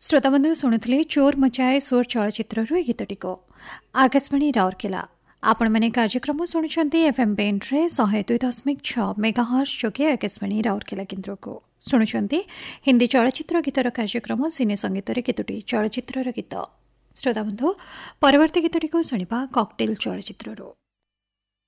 श्रोताबंधु शुणुले चोर मचाए सोर चलचित्र गीतटी को आकाशवाणी राउरकेला आपण मैंने कार्यक्रम शुणुंट एफएम बैंड्रे 102.6 मेगाहर्ट्ज जोगे आकाशवाणी राउरकेला केन्द्र को शुणुंट हिंदी चलचित्र गीतर कार्यक्रम सिने संगीत गीतटी चलचित्र गीत। श्रोताबंधु परवर्ती गीतटी को शुणा कॉकटेल चलचित्र।